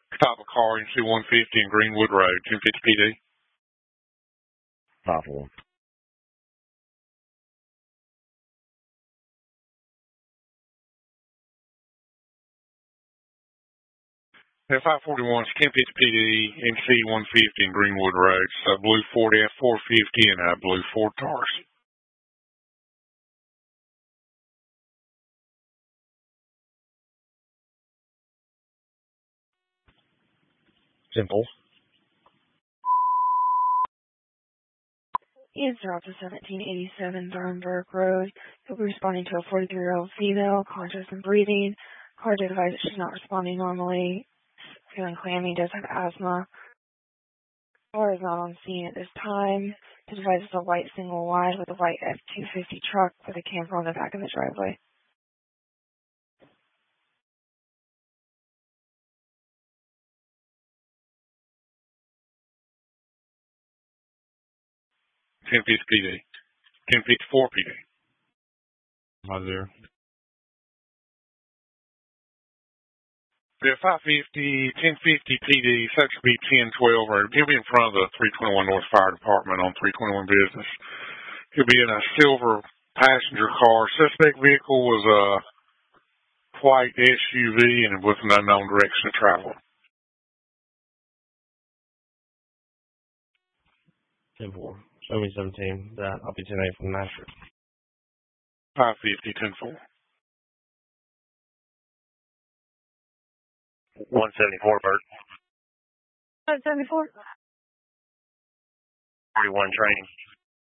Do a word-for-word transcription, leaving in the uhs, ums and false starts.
Stop a car in C one fifty in Greenwood Road, ten fifty P D. five four one. At five forty-one, it's ten fifty P D in C one fifty in Greenwood Road. So blue Ford F four fifty and a blue Ford Taurus. ten four. Answer off to seventeen eighty-seven Thornburg Road. You'll be responding to a forty-three-year-old female, conscious and breathing. Card to advise that she's not responding normally. Feeling clammy, does have asthma. Car is not on scene at this time. The device is a white single wide with a white F two fifty truck with a camper on the back of the driveway. ten fifty P D. ten fifty-four P D. Hi there. Yeah, five fifty, ten fifty P D, so it should be ten twelve, or he'll be in front of the three twenty-one North Fire Department on three twenty-one Business. He'll be in a silver passenger car. Suspect vehicle was a white S U V and with an unknown direction of travel. ten four. Show me seventeen. That I'll be ten eight from Nashville. five fifty, ten four. one seventy-four, Bert. one seventy-four. forty-one training.